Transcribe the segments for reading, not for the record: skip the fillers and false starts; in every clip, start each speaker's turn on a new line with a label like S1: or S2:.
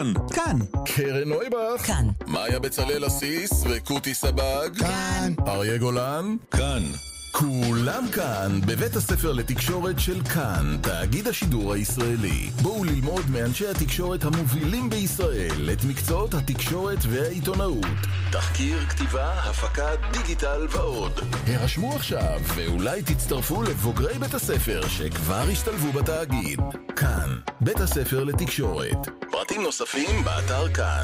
S1: כאן.
S2: קרן נויבך.
S3: כאן.
S2: מאיה בצלאל אסיס וקוטי סבג.
S1: כאן.
S2: אריה גולן.
S4: כאן.
S2: כולם כאן בבית הספר לתקשורת של כאן, תאגיד השידור הישראלי. בואו ללמוד מאנשי התקשורת המובילים בישראל את מקצועות התקשורת והעיתונאות. תחקיר, כתיבה, הפקה, דיגיטל ועוד. הרשמו עכשיו ואולי תצטרפו לבוגרי בית הספר שכבר השתלבו בתאגיד. כאן, בית הספר לתקשורת. פרטים נוספים באתר כאן.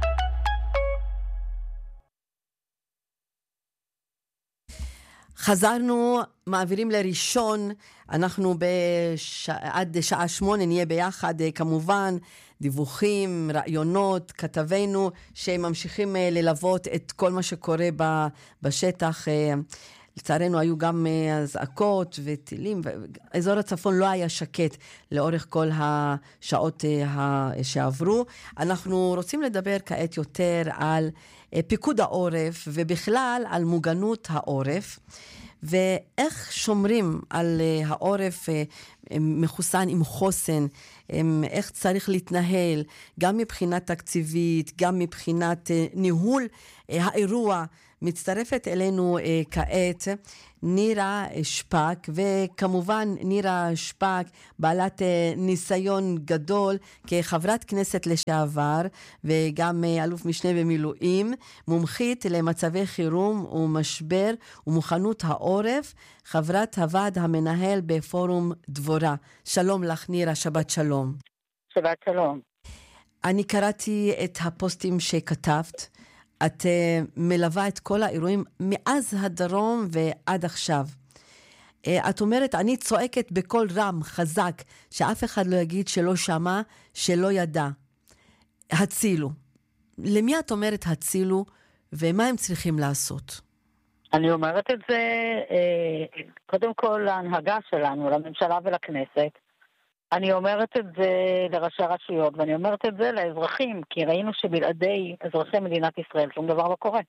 S3: חזרנו, מעבירים לראשון, אנחנו עד שעה 8 נהיה ביחד, כמובן, דיווחים, רעיונות, כתבינו שממשיכים ללוות את כל מה שקורה בשטח. לצערנו היו גם אזעקות וטילים, אזור הצפון לא היה שקט לאורך כל השעות שעברו. אנחנו רוצים לדבר כעת יותר על פיקוד העורף ובכלל על מוגנות העורף, ואיך שומרים על העורף מחוסן עם חוסן, איך צריך להתנהל, גם מבחינת תקציבית, גם מבחינת ניהול האירוע. מצטרפת אלינו כעת נירה שפק, וכמובן נירה שפק בעלת ניסיון גדול כחברת כנסת לשעבר וגם אלוף משנה במילואים, מומחית למצבי חירום ומשבר ומוכנות העורף, חברת הוועד המנהל בפורום דבורה. שלום לך נירה, שבת שלום.
S5: שבת שלום.
S3: אני קראתי את הפוסטים שכתבת, את מלווה את כל האירועים מאז הדרום ועד עכשיו. את אומרת, אני צועקת בכל רם חזק, שאף אחד לא יגיד שלא שמע, שלא ידע. הצילו. למי את אומרת הצילו, ומה הם צריכים לעשות?
S5: אני אומרת את זה, קודם כל להנהגה שלנו, לממשלה ולכנסת. אני אומרת את זה לראשי הרשויות, ואני אומרת את זה לאזרחים, כי ראינו שבלעדי אזרחי מדינת ישראל שום דבר לא קורה.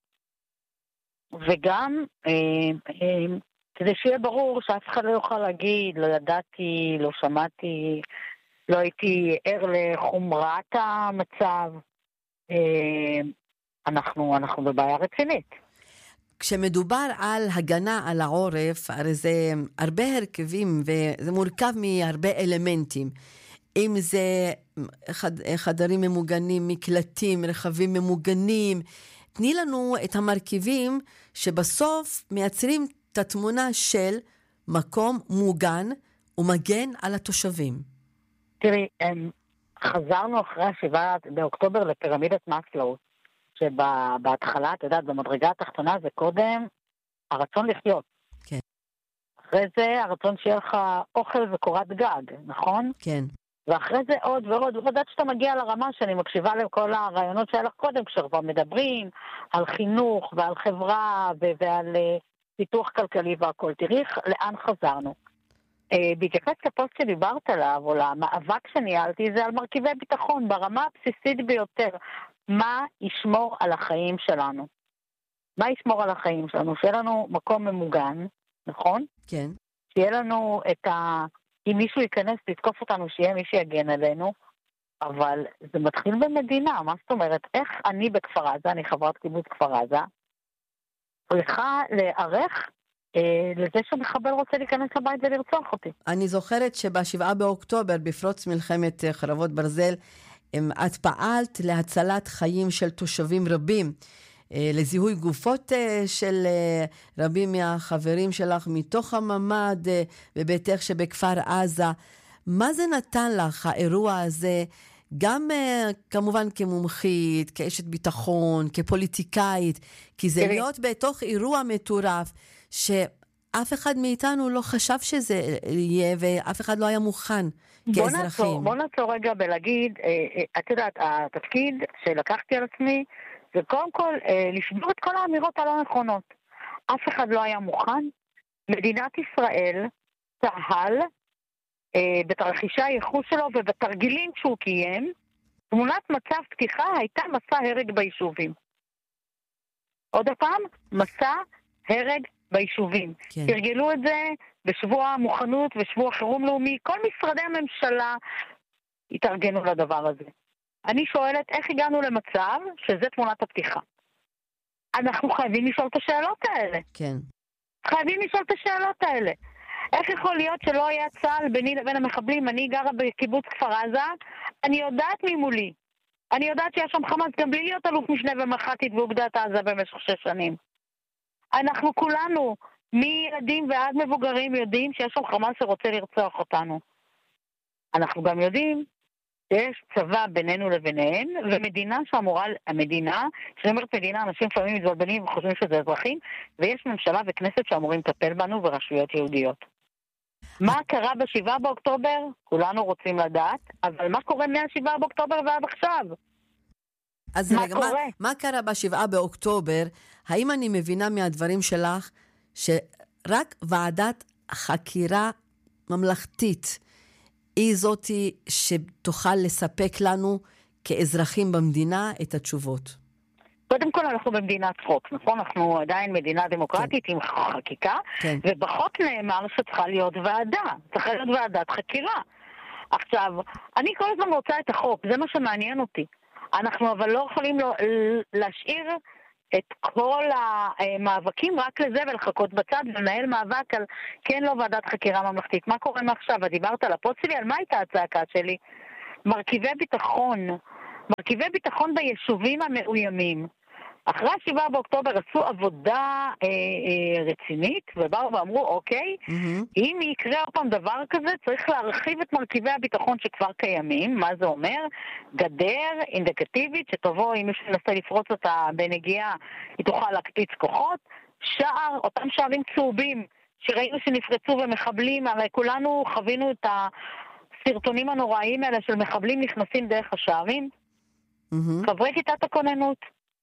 S5: וגם כדי שיהיה ברור שאף אחד לא יוכל להגיד, לא ידעתי, לא שמעתי, לא הייתי ער לחומרת המצב, אנחנו בבעיה רצינית.
S3: כשמדובר על הגנה על העורף, הרי זה הרבה הרכבים וזה מורכב מהרבה אלמנטים. אם זה חדרים ממוגנים, מקלטים, רכבים ממוגנים. תני לנו את המרכיבים שבסוף מייצרים את התמונה של מקום מוגן ומגן על התושבים.
S5: תראי, חזרנו אחרי 7 באוקטובר לפירמידת מאסלו. שבהתחלה, אתה יודעת, במדרגה התחתונה זה קודם הרצון לחיות.
S3: כן.
S5: אחרי זה הרצון שיהיה לך אוכל וקורת גג, נכון?
S3: כן.
S5: ואחרי זה עוד ועוד, ועוד שאתה מגיע לרמה שאני מקשיבה לכל הרעיונות שהיה לך קודם, כשכבר מדברים על חינוך ועל חברה ועל פיתוח כלכלי והכל. תראי לאן חזרנו. בהתייחס לפוסט שדיברת עליו, או למאבק שניהלתי, זה על מרכיבי ביטחון, ברמה הבסיסית ביותר. מה ישמור על החיים שלנו? מה ישמור על החיים שלנו? שיהיה לנו מקום ממוגן, נכון?
S3: כן.
S5: שיהיה לנו אם מישהו ייכנס לתקוף אותנו, שיהיה מי שיגן עלינו, אבל זה מתחיל במדינה, מה זאת אומרת? איך אני בכפר עזה, אני חברת קיבוץ כפר עזה, צריכה להיערך לזה שמחבל רוצה להיכנס לבית ולרצוח אותי.
S3: אני זוכרת שב7 באוקטובר, בפרוץ מלחמת חרבות ברזל, את פעלת להצלת חיים של תושבים רבים, לזיהוי גופות של רבים מהחברים שלך מתוך הממד בביתך שבכפר עזה. מה זה נתן לך האירוע הזה, גם כמובן כמומחית, כאשת ביטחון, כפוליטיקאית, כי זה להיות בתוך אירוע מטורף שאף אחד מאיתנו לא חשב שזה יהיה ואף אחד לא היה מוכן.
S5: בוא נעצור רגע בלהגיד, את יודעת, התפקיד שלקחתי על עצמי, זה קודם כל לשבור את כל האמירות הלא נכונות. אף אחד לא היה מוכן. מדינת ישראל, צה"ל, בתרחישי הייחוס שלו ובתרגילים שהוא קיים, תמונת מצב פתיחה הייתה מסע הרג ביישובים. עוד פעם, מסע הרג ביישובים. כן. תרגלו את זה בשבוע המוכנות ושבוע חירום לאומי, כל משרדי הממשלה התארגנו לדבר הזה. אני שואלת איך הגענו למצב שזה תמונת הפתיחה. אנחנו חייבים לשאול את השאלות האלה.
S3: כן.
S5: חייבים לשאול את השאלות האלה. איך יכול להיות שלא היה צהל ביני לבין המחבלים? אני גרה בקיבוץ כפר עזה, אני יודעת ממולי. אני יודעת שיש שם חמאס גם בלי להיות אלוף משנה ומח"טית ואוגדת עזה במשך 6 שנים. אנחנו כולנו, מילדים ועד מבוגרים, יודעים שיש שם חמאס שרוצה לרצוח אותנו. אנחנו גם יודעים שיש צבא בינינו לביניהן, ומדינה שאמורה, המדינה, שאני אומרת מדינה, אנשים לפעמים מתבלבלים וחושבים שזה אזרחים, ויש ממשלה וכנסת שאמורים לטפל בנו ורשויות יהודיות. מה קרה ב7 באוקטובר? כולנו רוצים לדעת, אבל מה קורה מה7 באוקטובר ועד עכשיו?
S3: אז רגע, מה קרה ב7 באוקטובר? האם אני מבינה מהדברים שלך שרק ועדת חקירה ממלכתית היא זאת שתוכל לספק לנו כאזרחים במדינה את התשובות?
S5: קודם כל אנחנו במדינת חוק, נכון? אנחנו עדיין מדינה דמוקרטית עם חקיקה, ובחוק נאמר שצריכה להיות ועדה, צריכה להיות ועדת חקירה. עכשיו, אני כל הזמן רוצה את החוק, זה מה שמעניין אותי. אנחנו אבל לא יכולים להשאיר את כל המאבקים רק לזה ולחכות בצד ולנהל מאבק על כן לא ועדת חקירה ממלכתית. מה קורה מעכשיו? דיברת על הפוסט שלי, על מה הייתה הצעקה שלי? מרכיבי ביטחון ביישובים המאוימים. אחרי 7 באוקטובר עשו עבודה רצינית, ובאו ואמרו, אוקיי, אם יקרה עוד פעם דבר כזה, צריך להרחיב את מרכיבי הביטחון שכבר קיימים. מה זה אומר? גדר אינדיקטיבית, שתבוא, אם מישהו ינסה לפרוץ אותה בנגיעה, היא תוכל להקפיץ כוחות. שער, אותם שערים צהובים, שראינו שנפרצו ומחבלים, הרי כולנו חווינו את הסרטונים הנוראיים האלה של מחבלים נכנסים דרך השערים. חברי כיתת הכוננות.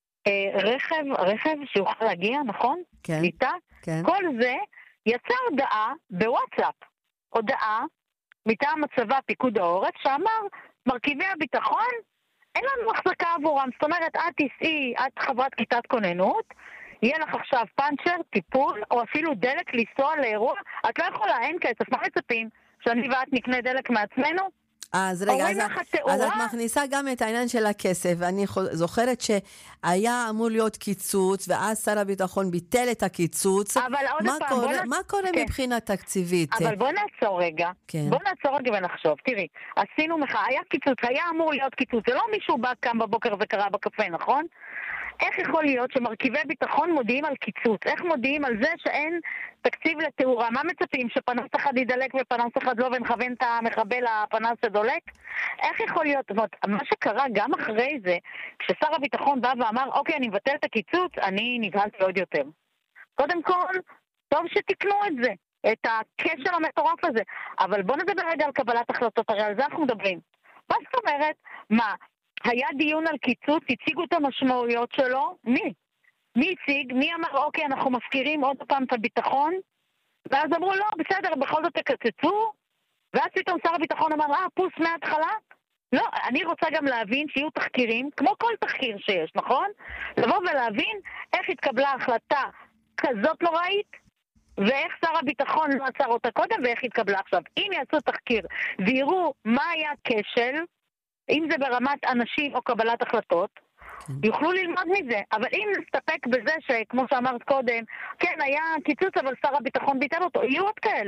S5: רכב שיוכל להגיע, נכון?
S3: כן.
S5: איתה?
S3: כן.
S5: כל זה יצא הודעה בוואטסאפ. הודעה מטעם הצבא פיקוד העורף שאמר, מרכיבי הביטחון, אין לנו החזקה עבורם. זאת אומרת, את תיסעי, את חברת כיתת כוננות, יהיה לך עכשיו פאנצ'ר, טיפול, או אפילו דלק לנסוע לאירוע. את לא יכולה, אין כסף. מה מצפים? שאני ואת נקנה דלק מעצמנו?
S3: אז רגע, אז את מכניסה גם את העניין של הכסף, ואני זוכרת שהיה אמור להיות קיצוץ, ואז שר הביטחון ביטל את הקיצוץ.
S5: אבל עוד פעם,
S3: מה קורה מבחינה תקציבית?
S5: אבל בוא נעצור רגע, ונחשוב, תראי, עשינו מחאה, היה קיצוץ, היה אמור להיות קיצוץ, זה לא מישהו בא קם בבוקר וקרא בקפה, נכון? איך יכול להיות שמרכיבי ביטחון מודיעים על קיצוץ? איך מודיעים על זה שאין תקציב לתאורה? מה מצפים? שפנס אחד ידלק ופנס אחד לא ונכוון את המחבל לפנס שדולק? איך יכול להיות? זאת אומרת, מה שקרה גם אחרי זה, כששר הביטחון בא ואמר, אוקיי, אני מבטל את הקיצוץ, אני נבהלתי עוד יותר. קודם כל, טוב שתקנו את זה, את הכשל המטורף הזה. אבל בוא נדבר רגע על קבלת החלטות, הרי על זה אנחנו מדברים. מה זאת אומרת? מה? היה דיון על קיצוץ, הציגו את המשמעויות שלו, מי הציג? מי אמר, אוקיי, אנחנו מפקירים עוד פעם את הביטחון? ואז אמרו, לא, בסדר, בכל זאת תקצצו, ואז פתאום שר הביטחון אמר, פוס מההתחלה? לא, אני רוצה גם להבין שיהיו תחקירים, כמו כל תחקיר שיש, נכון? לבוא ולהבין איך התקבלה החלטה כזאת נוראית, ואיך שר הביטחון לא עצר אותה קודם, ואיך התקבלה עכשיו. אם יעשו תחקיר ויראו מה היה כשל, אם זה ברמת אנשים או קבלת החלטות, יוכלו ללמוד מזה. אבל אם נסתפק בזה שכמו שאמרת קודם, כן, היה קיצוץ אבל שר הביטחון ביטל אותו, יהיו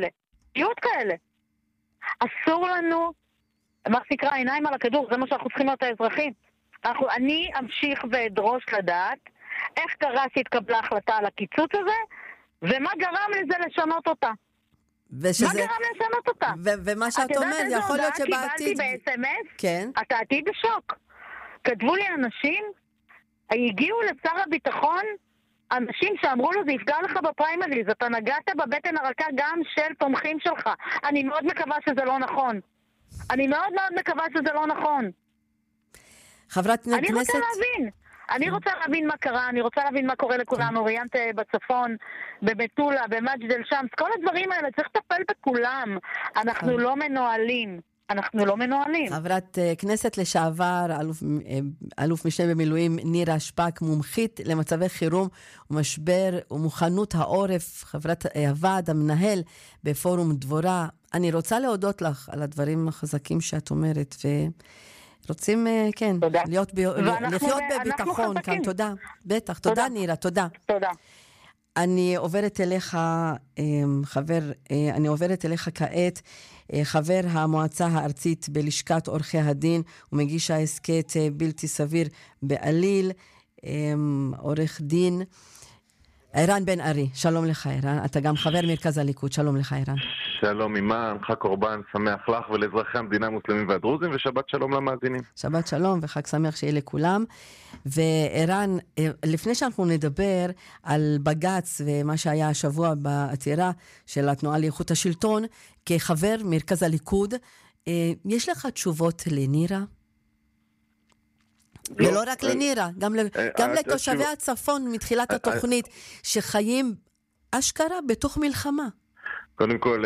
S5: עוד כאלה. אסור לנו, מה שנקרא, עיניים על הכדור, זה מה שאנחנו צריכים להיות האזרחים. אני אמשיך ואדרוש לדעת איך קרה שהתקבלה החלטה על הקיצוץ הזה, ומה גרם לזה לשנות אותה. מה גרם לשנות אותה?
S3: ומה שאת אומרת, יכול להיות שבעתיד...
S5: קיבלתי ב-SMS,
S3: כן.
S5: אתה עתיד בשוק. כתבו לי אנשים, הגיעו לשר הביטחון, אנשים שאמרו לו, זה יפגע לך בפריימריז, אתה נגעת בבטן הרכה גם של תומכים שלך. אני מאוד מקווה שזה לא נכון.
S3: חברת כנסת...
S5: אני רוצה להבין מה קרה, אני רוצה להבין מה קורה לכולנו, ראיינת בצפון, במטולה, במג'ד אל שמס, כל הדברים האלה, צריך לטפל בכולם. אנחנו לא מנוהלים.
S3: חברת כנסת לשעבר, אלוף משנה במילואים נירה שפק, מומחית למצבי חירום ומשבר ומוכנות העורף, חברת הוועד המנהל בפורום דבורה. אני רוצה להודות לך על הדברים החזקים שאת אומרת, רוצים, כן, לחיות בביטחון כאן. תודה. בטח, תודה נירה, תודה.
S5: תודה.
S3: אני עוברת אליך כעת, חבר המועצה הארצית בלשכת עורכי הדין ומגיש העסקת בלתי סביר בעליל, עורך דין ערן בן ארי. שלום לך ערן, אתה גם חבר מרכז הליכוד. שלום לך ערן.
S1: שלום אימא, חג קורבן שמח לך ולאזרחי המדינה המוסלמים והדרוזים, ושבת שלום למאזינים.
S3: שבת שלום וחג שמח שיהיה לכולם. וערן, לפני שאנחנו נדבר על בג"ץ ומה שהיה השבוע בעתירה של התנועה לאיכות השלטון, כחבר מרכז הליכוד, יש לך תשובות לנירה? ולא רק לנירה, גם לתושבי הצפון מתחילת התוכנית, שחיים אשכרה בתוך מלחמה.
S1: קודם כל,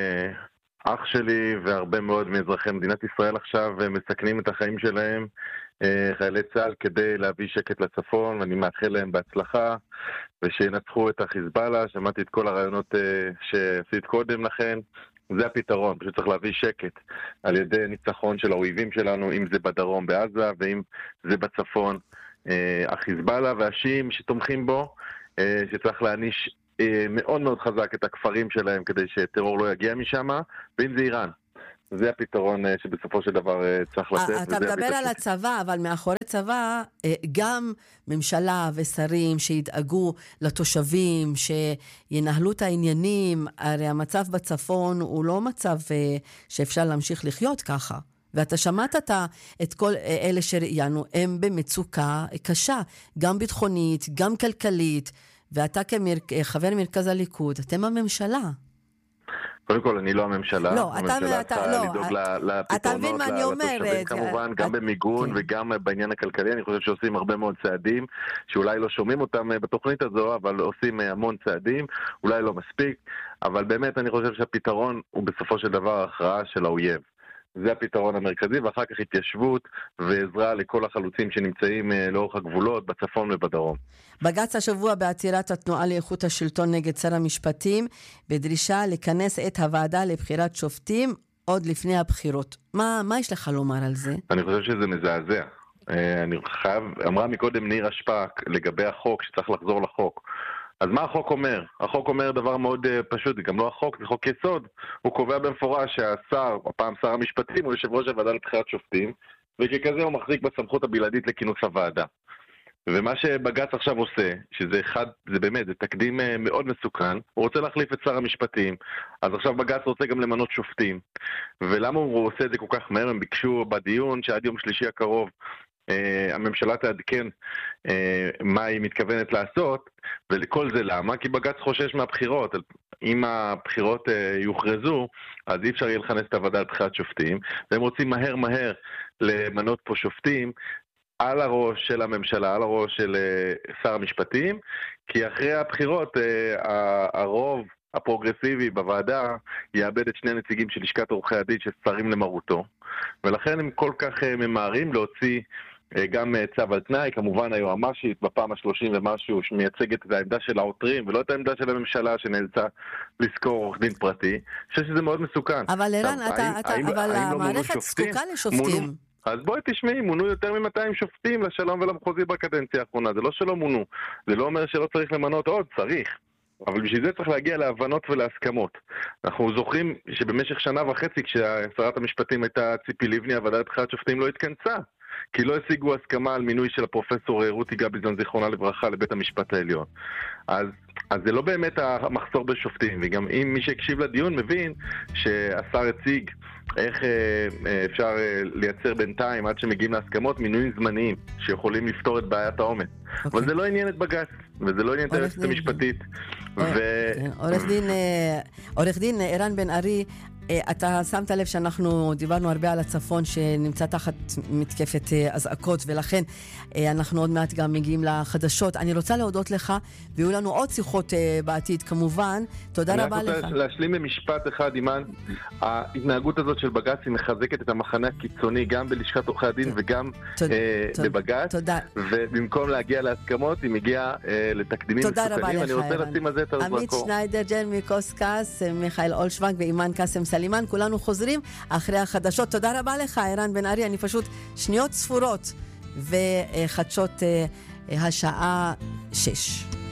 S1: אח שלי והרבה מאוד מאזרחי מדינת ישראל עכשיו מסכנים את החיים שלהם, חיילי צה"ל, כדי להביא שקט לצפון, ואני מאחל להם בהצלחה, ושינצחו את החיזבאללה. שמעתי את כל הרעיונות שעשית קודם לכן. זה הפתרון, פשוט צריך להביא שקט על ידי ניצחון של האויבים שלנו, אם זה בדרום בעזה ואם זה בצפון. החיזבאללה והשיעים שתומכים בו, שצריך להעניש מאוד מאוד חזק את הכפרים שלהם כדי שטרור לא יגיע משם, ואם זה איראן. זה הפתרון שבסופו של דבר צריך לתת.
S3: אתה מדבר על הצבא, אבל מאחורי צבא גם ממשלה ושרים שידאגו לתושבים, שינהלו את העניינים. הרי המצב בצפון הוא לא מצב שאפשר להמשיך לחיות ככה. ואתה שמעת את כל אלה שראיינו, הם במצוקה קשה, גם ביטחונית, גם כלכלית, ואתה כחבר מרכז הליכוד, אתם הממשלה.
S1: קודם כל, אני לא הממשלה.
S3: לא,
S1: הממשלה צריכה לדאוג לפתרונות לתושבים, כמובן, גם במיגון וגם בעניין הכלכלי. אני חושב שעושים הרבה מאוד צעדים, שאולי לא שומעים אותם בתוכנית הזו, אבל עושים המון צעדים, אולי לא מספיק, אבל באמת אני חושב שהפתרון הוא בסופו של דבר ההכרעה של האויב. זה הפתרון המרכזי, ואחר כך התיישבות ועזרה לכל החלוצים שנמצאים לאורך הגבולות, בצפון ובדרום.
S3: בג"ץ השבוע בעתירת התנועה לאיכות השלטון נגד שר המשפטים, בדרישה לכנס את הוועדה לבחירת שופטים עוד לפני הבחירות. מה יש לך לומר על זה?
S1: אני חושב שזה מזעזע. אמרה מקודם נירה שפק לגבי החוק, שצריך לחזור לחוק. אז מה החוק אומר? החוק אומר דבר מאוד פשוט, גם לא החוק, זה חוק יסוד. הוא קובע במפורש שהשר, הפעם שר המשפטים, הוא יושב ראש הוועדה לבחירת שופטים, וככזה הוא מחזיק בסמכות הבלעדית לכינוס הוועדה. ומה שבג"ץ עכשיו עושה, זה באמת, זה תקדים מאוד מסוכן, הוא רוצה להחליף את שר המשפטים, אז עכשיו בג"ץ רוצה גם למנות שופטים. ולמה הוא עושה את זה כל כך מהר? הם ביקשו בדיון שעד יום שלישי הקרוב, הממשלה תעדכן מה היא מתכוונת לעשות, ולכל זה למה? כי בג"ץ חושש מהבחירות. אם הבחירות יוכרזו, אז אי אפשר יהיה לכנס את הוועדה לבחירת שופטים, והם רוצים מהר למנות פה שופטים על הראש של הממשלה, על הראש של שר המשפטים, כי אחרי הבחירות הרוב הפרוגרסיבי בוועדה יאבד את שני הנציגים של לשכת עורכי הדין ששרים למרותו, ולכן הם כל כך ממהרים להוציא גם צו על תנאי, כמובן היועמ"שית בפעם ה-30 ומשהו שמייצגת את העמדה של העותרים ולא את העמדה של הממשלה שנאלצה לזכור עורך דין פרטי. אני חושב שזה מאוד מסוכן.
S3: אבל ערן, אבל המערכת זקוקה לשופטים.
S1: אז בואי תשמעי, מונו יותר מ-200 שופטים לשלום ולמחוזי בקדנציה האחרונה. זה לא שלא מונו. זה לא אומר שלא צריך למנות עוד, צריך. אבל בשביל זה צריך להגיע להבנות ולהסכמות. אנחנו זוכרים שבמשך שנה וחצי, כששרת המשפטים הייתה ציפי לבני, הוועדה לבחירת שופטים לא התכנסה. כי לא השיגו הסכמה על מינוי של הפרופסור רותי גביזון זיכרונה לברכה לבית המשפט העליון. אז זה לא באמת המחסור בשופטים, וגם אם מי שהקשיב לדיון מבין שהשר הציג איך אפשר לייצר בינתיים עד שמגיעים להסכמות מינויים זמניים שיכולים לפתור את בעיית העומס. אבל זה לא עניין את בג"ץ, וזה לא עניין את היועצת המשפטית.
S3: עורך דין ערן בן ארי, אתה שמת לב שאנחנו דיברנו הרבה על הצפון שנמצא תחת מתקפת אזעקות, ולכן אנחנו עוד מעט גם מגיעים לחדשות. אני רוצה להודות לך, ויהיו לנו עוד שיחות בעתיד כמובן. תודה רבה לך.
S1: אני רוצה להשלים במשפט אחד, אימן. ההתנהגות הזאת של בג"ץ היא מחזקת את המחנה הקיצוני גם בלשכת עורכי הדין וגם בבג"ץ.
S3: תודה.
S1: ובמקום להגיע להסכמות היא מגיעה לתקדימים מסוכנים. אני רוצה לשים על זה את הזרקור.
S3: עמית שניידר, ג'רמי קוסקס, מיכאל אולשוונג ואימן קאסם סלימן. כולנו חוזרים אחרי החדשות. תודה רבה לך, ערן בן ארי. אני פשוט שניות ספורות וחדשות השעה 6.